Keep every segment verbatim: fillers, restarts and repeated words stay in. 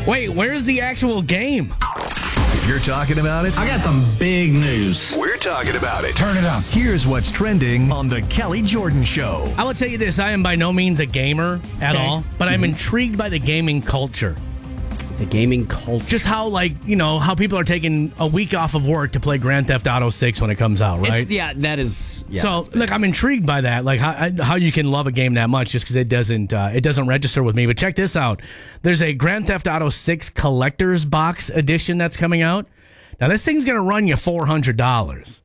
Wait, where's the actual game? If you're talking about it, I got some big news. We're talking about it. Turn it up. Here's what's trending on the Kelly Jordan Show. I will tell you this, I am by no means a gamer at Okay. all, but I'm intrigued by the gaming culture. The gaming culture. Just how, like, you know, how people are taking a week off of work to play Grand Theft Auto six when it comes out, right? It's, yeah, that is. Yeah, so, look, I'm intrigued by that, like how how you can love a game that much just because it doesn't uh, it doesn't register with me. But check this out: there's a Grand Theft Auto six collector's box edition that's coming out. Now, this thing's going to run you four hundred dollars.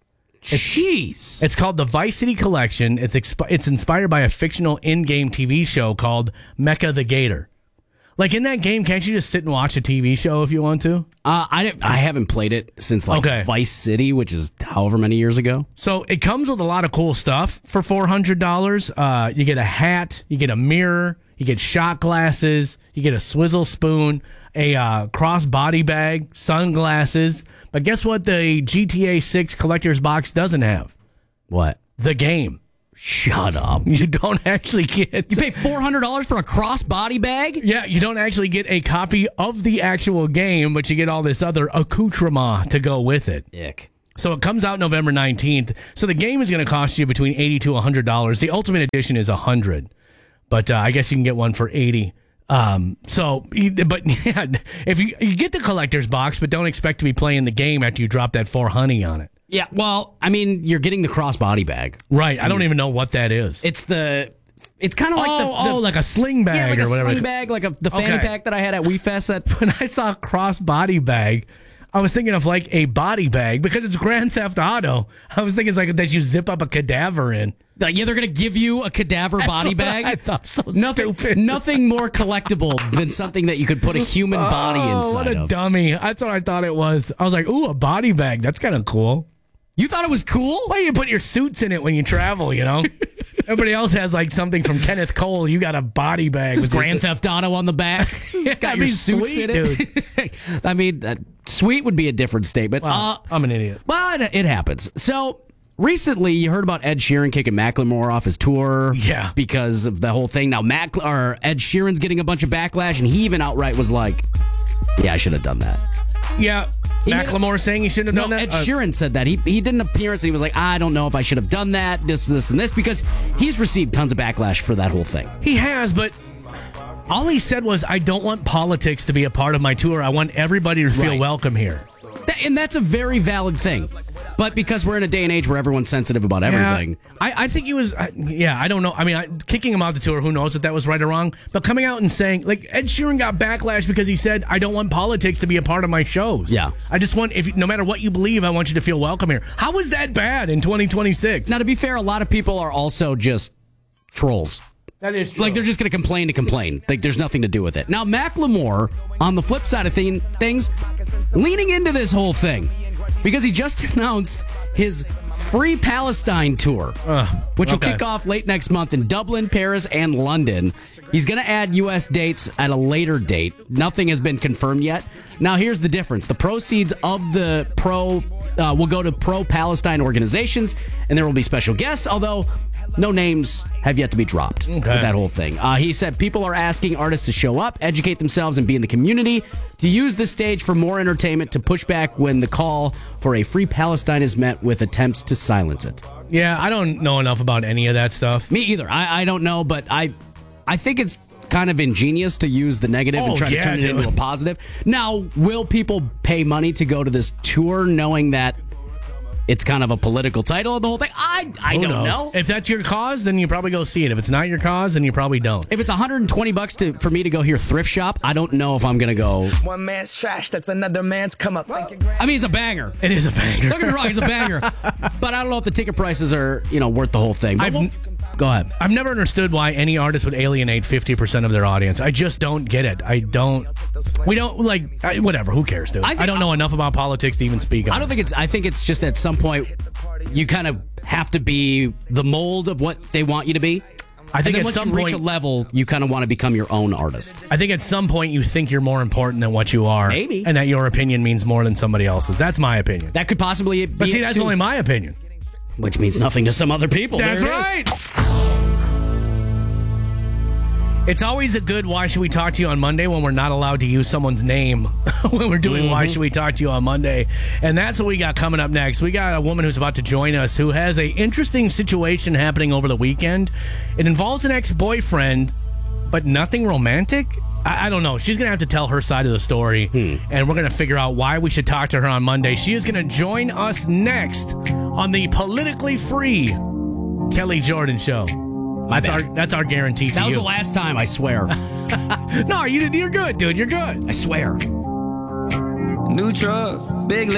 Jeez. It's called the Vice City Collection. It's exp- it's inspired by a fictional in-game T V show called Mecha the Gator. Like, in that game, can't you just sit and watch a T V show if you want to? Uh, I didn't, I haven't played it since like Okay. Vice City, which is however many years ago. So it comes with a lot of cool stuff for four hundred dollars. Uh, you get a hat, you get a mirror, you get shot glasses, you get a swizzle spoon, a uh, cross body bag, sunglasses. But guess what the G T A six collector's box doesn't have? What? The game. Shut up. You don't actually get... You pay four hundred dollars for a cross body bag? Yeah, you don't actually get a copy of the actual game, but you get all this other accoutrement to go with it. Ick. So it comes out November nineteenth. So the game is going to cost you between eighty to one hundred dollars. The Ultimate Edition is one hundred dollars, but uh, I guess you can get one for eighty dollars. Um, so, but yeah, if you, you get the collector's box, but don't expect to be playing the game after you drop that four hundred on it. Yeah, well, I mean, you're getting the cross body bag. Right. I don't even know what that is. It's the... It's kind of like oh, the, the... Oh, like a sling bag Yeah, like or a whatever. sling bag, like a, the fanny Okay. pack that I had at WeFest. That, When I saw cross body bag, I was thinking of like a body bag because it's Grand Theft Auto. I was thinking it's like that you zip up a cadaver in. like, yeah, they're going to give you a cadaver body That's bag. what I thought so Nothing, stupid. nothing more collectible than something that you could put a human body Oh, inside what a of. dummy. That's what I thought it was. I was like, ooh, a body bag. That's kind of cool. You thought it was cool? Why do you put your suits in it when you travel, you know? Everybody else has like something from Kenneth Cole. You got a body bag. This is with your Grand su- Theft Auto on the back. Yeah, Got that'd your be suits sweet, in it. I mean, uh, sweet would be a different statement. Well, uh, I'm an idiot. But it happens. So recently, you heard about Ed Sheeran kicking Macklemore off his tour. Yeah. Because of the whole thing. Now, Mac or Ed Sheeran's getting a bunch of backlash, and he even outright was like, "Yeah, I should have done that." Yeah. He made Macklemore saying he shouldn't have No, done Ed that? Uh, Sheeran said that. He he did an appearance. And he was like, I don't know if I should have done that, this, this, and this, because he's received tons of backlash for that whole thing. He has, but all he said was, I don't want politics to be a part of my tour. I want everybody to feel Right. welcome here. That, and that's a very valid thing. But because we're in a day and age where everyone's sensitive about everything. Yeah, I, I think he was, I, yeah, I don't know. I mean, I, kicking him off the tour, who knows if that was right or wrong. But coming out and saying, like, Ed Sheeran got backlash because he said, I don't want politics to be a part of my shows. Yeah. I just want, if no matter what you believe, I want you to feel welcome here. How is that bad in twenty twenty-six? Now, to be fair, a lot of people are also just trolls. That is true. Like, they're just going to complain to complain. Like, there's nothing to do with it. Now, Macklemore, on the flip side of thing, things, leaning into this whole thing because he just announced his Free Palestine tour, Uh, which will okay. kick off late next month in Dublin, Paris, and London. He's going to add U S dates at a later date. Nothing has been confirmed yet. Now, here's the difference. The proceeds of the pro uh, will go to pro-Palestine organizations, and there will be special guests, although no names have yet to be dropped with that whole thing. Uh, he said people are asking artists to show up, educate themselves, and be in the community, to use the stage for more entertainment, to push back when the call for a free Palestine is met with attempts to silence it. Yeah, I don't know enough about any of that stuff. Me either. I, I don't know, but I I think it's kind of ingenious to use the negative Oh, and try yeah, to turn it dude. into a positive. Now, will people pay money to go to this tour knowing that it's kind of a political title of the whole thing? I I Who don't knows? know. If that's your cause, then you probably go see it. If it's not your cause, then you probably don't. If it's one hundred twenty bucks to for me to go hear Thrift Shop, I don't know if I'm going to go. One man's trash, that's another man's come up. I mean, it's a banger. It is a banger. Don't get me wrong, it's a banger. But I don't know if the ticket prices are, you know, worth the whole thing. But I've- we'll- go ahead. I've never understood why any artist would alienate fifty percent of their audience. I just don't get it. I don't. We don't, like, I, whatever. Who cares, dude? I I, think- don't know enough about politics to even speak on I don't think it's. I think it's just at some point you kind of have to be the mold of what they want you to be. I think and then at once some you reach point- a level, you kind of want to become your own artist. I think at some point you think you're more important than what you are. Maybe. And that your opinion means more than somebody else's. That's my opinion. That could possibly be. But see, it that's too. only my opinion. Which means nothing to some other people. That's There it is. right. It's always a good Why Should We Talk to You on Monday when we're not allowed to use someone's name when we're doing mm-hmm. Why Should We Talk to You on Monday. And that's what we got coming up next. We got a woman who's about to join us who has a interesting situation happening over the weekend. It involves an ex-boyfriend, but nothing romantic. I, I don't know. She's going to have to tell her side of the story, hmm. and we're going to figure out why we should talk to her on Monday. She is going to join us next on the politically free Kelly Jordan Show. That's our that's our guarantee to you. That was you. the last time, I swear. No, you, you're good, dude. You're good. I swear. New truck, big